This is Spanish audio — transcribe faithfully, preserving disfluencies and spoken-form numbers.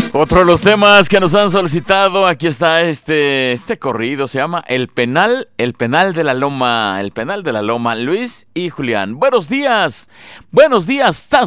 Otro de los temas que nos han solicitado, aquí está este, este corrido, se llama El Penal, El Penal de la Loma, El Penal de la Loma, Luis y Julián. Buenos días, buenos días,